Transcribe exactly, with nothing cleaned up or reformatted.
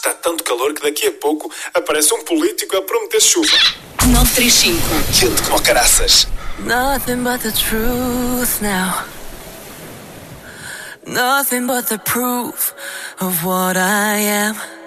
está tanto calor que daqui a pouco aparece um político a prometer chuva. nove três cinco. Quente como caraças. Nothing but the truth now. Nothing but the proof of what I am.